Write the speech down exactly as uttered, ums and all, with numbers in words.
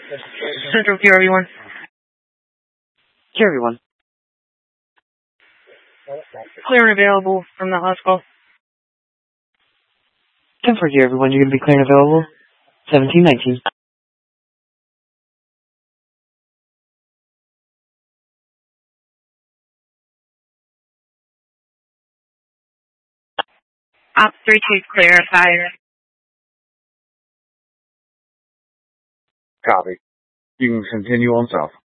Central Q R V one. Q R V one. Clear and available from that last call. ten four Q R V one, you're going to be clear and available. seventeen nineteen. Op three two clear, fire. Copy. You can continue on south.